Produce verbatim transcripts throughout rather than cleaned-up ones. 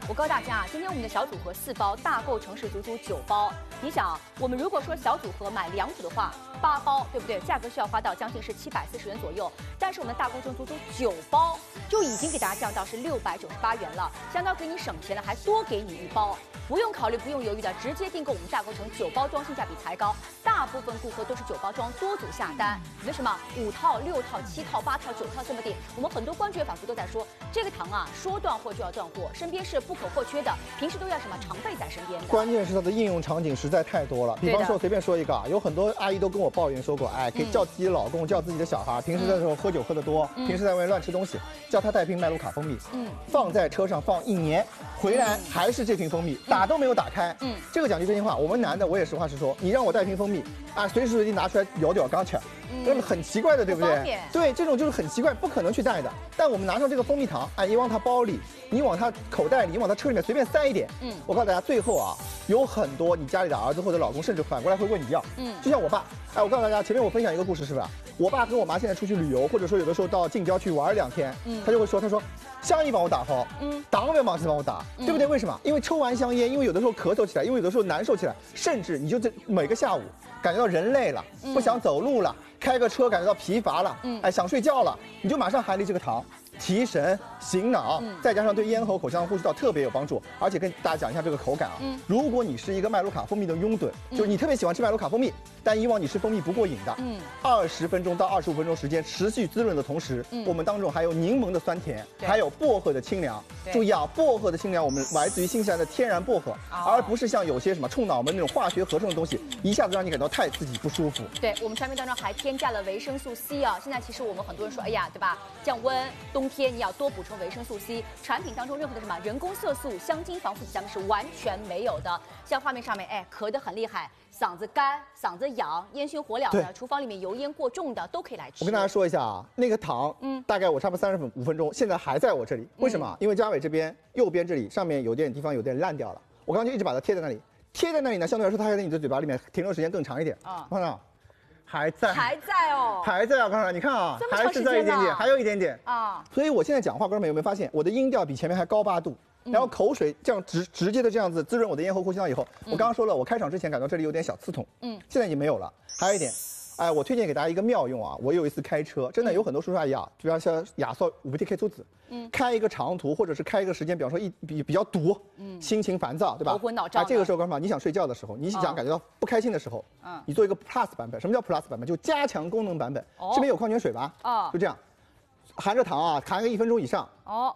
我告诉大家啊，今天我们的小组合四包，大购城市足足九包。你想，我们如果说小组合买两组的话，八包，对不对？价格需要花到将近是七百四十元左右。但是我们的大购城足足九包，就已经给大家降到是六百九十八元了，相当给你省钱了，还多给你一包。 不用考虑，不用犹豫的，直接订购我们大购城九包装，性价比才高。大部分顾客都是九包装多组下单，为什么五套、六套、七套、八套、九套这么订？我们很多关注也反复都在说，这个糖啊，说断货就要断货，身边是不可或缺的，平时都要什么常备在身边的。 关键是它的应用场景实在太多了，比方说随便说一个啊，有很多阿姨都跟我抱怨说过，哎，可以叫自己的老公，叫自己的小孩，平时的时候喝酒喝得多，平时在外面乱吃东西，叫他带瓶麦卢卡蜂蜜，嗯，放在车上放一年，回来还是这瓶蜂蜜，打都没有打开。 嗯，这个讲句真心话，我们男的我也实话实说，你让我带瓶蜂蜜啊，随时随地拿出来摇摇刚吃，那么很奇怪的，对不对？对，这种就是很奇怪，不可能去带的。但我们拿上这个蜂蜜糖，哎，你往他包里，你往他口袋里，你往他车里面随便塞一点，嗯，我告诉大家，最后啊，有很多你家里的儿子或者老公，甚至反过来会问你要，嗯，就像我爸，哎，我告诉大家，前面我分享一个故事，是不是？我爸跟我妈现在出去旅游，或者说有的时候到近郊去玩两天，嗯，他就会说，他说。 香烟帮我打好，嗯，党不要忙，是帮我打，嗯、对不对？为什么？因为抽完香烟，因为有的时候咳嗽起来，因为有的时候难受起来，甚至你就这每个下午感觉到人累了，嗯、不想走路了，开个车感觉到疲乏了，嗯，哎，想睡觉了，你就马上含粒这个糖。 提神醒脑，嗯、再加上对咽喉、口腔、呼吸道特别有帮助，而且跟大家讲一下这个口感啊。嗯、如果你是一个麦卢卡蜂蜜的拥趸，嗯、就是你特别喜欢吃麦卢卡蜂蜜，但以往你吃蜂蜜不过瘾的，嗯，二十分钟到二十五分钟时间持续滋润的同时，嗯、我们当中还有柠檬的酸甜，还有薄荷的清凉。注意啊，薄荷的清凉，我们来自于新西兰的天然薄荷，哦、而不是像有些什么冲脑门那种化学合成的东西，一下子让你感到太刺激不舒服。 对我们产品当中还添加了维生素 C 啊。现在其实我们很多人说，哎呀，对吧？降温，冬天你要多补充。 维生素 C 产品当中任何的什么人工色素、香精、防腐剂，咱们是完全没有的。像画面上面，哎，咳得很厉害，嗓子干、嗓子痒、烟熏火燎的，厨房里面油烟过重的都可以来吃。 我跟大家说一下啊，那个糖，嗯，大概我差不多三十五分钟，现在还在我这里。为什么？嗯、因为嘉伟这边右边这里上面有点地方有点烂掉了，我刚刚就一直把它贴在那里，贴在那里呢，相对来说它还在你的嘴巴里面停留时间更长一点。啊，看到。 还在， 还在哦， 还在啊！刚才你看啊，还是在一点点，还有一点点啊。所以我现在讲话，哥们有没有发现我的音调比前面还高八度？嗯、然后口水这样直直接的这样子滋润我的咽喉、呼吸道以后，嗯、我刚刚说了，我开场之前感到这里有点小刺痛，嗯，现在已经没有了。还有一点，哎，我推荐给大家一个妙用啊！我有一次开车，真的有很多叔叔阿姨啊，比方像亚瑟五 T K 粗子，嗯，开一个长途或者是开一个时间，比方说一比比较堵，嗯，心情烦躁，对吧？ 头昏脑胀。 啊，这个时候干嘛？你想睡觉的时候，你想感觉到不开心的时候，嗯，你做一个 Plus 版本。什么叫 Plus 版本？就加强功能版本。哦，这边有矿泉水吧？啊，就这样，含着糖啊，含个一分钟以上。哦。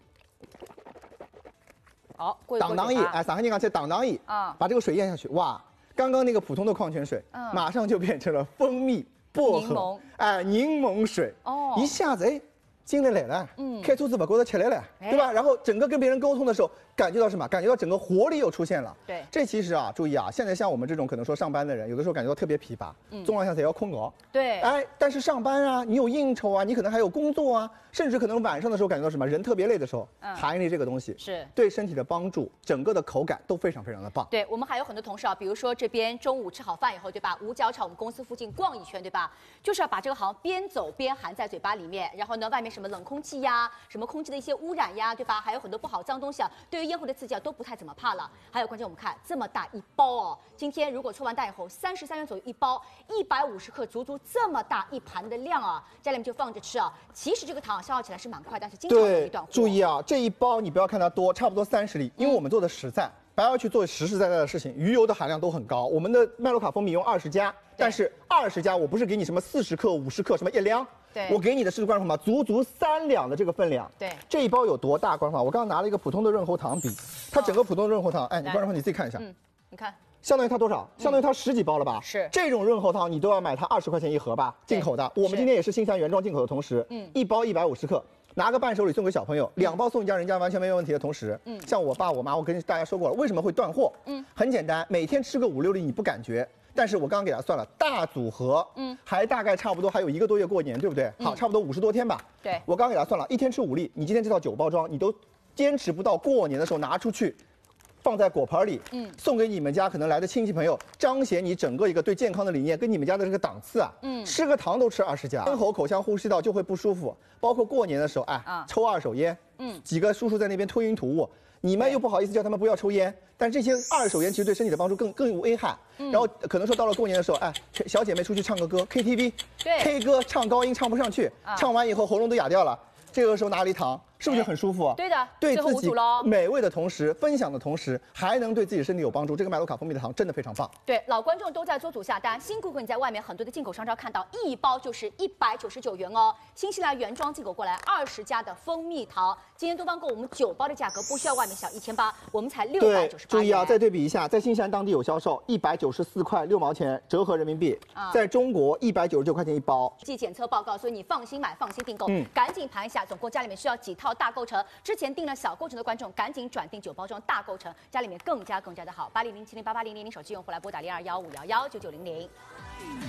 好， 挡当一，哎，撒开你刚才挡当一啊，把这个水咽下去，哇！ 刚刚那个普通的矿泉水，嗯、马上就变成了蜂蜜、薄荷，哎，柠檬水，哦，一下子哎，进来来了，嗯，开车子不觉得起来了，对吧？然后整个跟别人沟通的时候，感觉到什么？感觉到整个活力又出现了。 对， 这其实啊，注意啊，现在像我们这种可能说上班的人，有的时候感觉到特别疲乏，嗯，综合下才要空熬。 对， 哎，但是上班啊，你有应酬啊，你可能还有工作啊，甚至可能晚上的时候感觉到什么？人特别累的时候，嗯，含一粒这个东西是对身体的帮助，整个的口感都非常非常的棒。 对我们还有很多同事啊，比如说这边中午吃好饭以后，对吧？五角场我们公司附近逛一圈，对吧？就是要把这个好像边走边含在嘴巴里面，然后呢，外面什么冷空气呀，什么空气的一些污染呀，对吧？还有很多不好脏东西啊，对于咽喉的刺激啊都不太怎么怕了。还有关键我们看这么大一包哦，今天如果抽完单以后，三十三元左右一包，一百五十克，足足这么大一盘的量啊，家里面就放着吃啊。其实这个糖消耗起来是蛮快，但是经常有一段。 注意啊，这一包你不要看它多，差不多三十粒，因为我们做的实在。 不要去做实实在在的事情，鱼油的含量都很高。我们的麦卢卡蜂蜜用二十加，但是二十加我不是给你什么四十克、五十克，什么一两，对，我给你的是观众朋友们足足三两的这个分量。 对， 这一包有多大？观众朋友，我刚刚拿了一个普通的润喉糖比，它整个普通的润喉糖，哎，你观众朋友你自己看一下，嗯， 你看， 相当于它多少？相当于它十几包了吧？ 是这种润喉糖你都要买它二十块钱一盒吧？进口的。我们今天也是新西兰原装进口的同时，嗯，一包一百五十克。 拿个伴手礼送给小朋友，两包送一家人家完全没有问题的同时，嗯，像我爸我妈，我跟大家说过了，为什么会断货？嗯，很简单，每天吃个五六粒你不感觉，但是我刚刚给他算了，大组合，嗯，还大概差不多还有一个多月过年，对不对？好，差不多五十多天吧。 对， 我刚刚给他算了，一天吃五粒，你今天这套九包装，你都坚持不到过年的时候拿出去， 放在果盘里，嗯，送给你们家可能来的亲戚朋友，彰显你整个一个对健康的理念跟你们家的这个档次啊，嗯，吃个糖都吃二十家，咽喉、口腔、呼吸道就会不舒服，包括过年的时候，哎，啊、抽二手烟，嗯，几个叔叔在那边吞云吐雾，你们又不好意思叫他们不要抽烟，但这些二手烟其实对身体的帮助更更有危害，嗯、然后可能说到了过年的时候，哎，小姐妹出去唱个歌 ，K T V， 对 ，K 歌唱高音唱不上去，啊、唱完以后喉咙都哑掉了，这个时候拿了一糖。是不是很舒服啊？ 对的， 对自己美味的同时，分享的同时，还能对自己身体有帮助。这个麦卢卡蜂蜜的糖真的非常棒。 对，老观众都在做主下单，辛苦苦你在外面很多的进口商超看到，一包就是一百九十九元哦。新西兰原装进口过来二十家的蜂蜜糖，今天东方购我们九包的价格不需要外面小一千八，我们才六百九十八元。 注意啊，再对比一下，在新西兰当地有销售一百九十四块六毛钱，折合人民币，啊、在中国一百九十九块钱一包。 寄检测报告，所以你放心买，放心订购，嗯、赶紧盘一下，总共家里面需要几套大构成。之前订了小构成的观众，赶紧转订九包装大构成，家里面更加更加的好。八零零七零八八零零零手机用户来拨打零二幺五幺幺九九零零。